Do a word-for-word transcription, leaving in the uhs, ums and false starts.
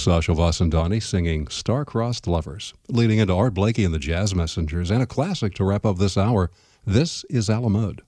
Sasha Vasandani singing Star-Crossed Lovers, leading into Art Blakey and the Jazz Messengers, and a classic to wrap up this hour. This is A La Mode.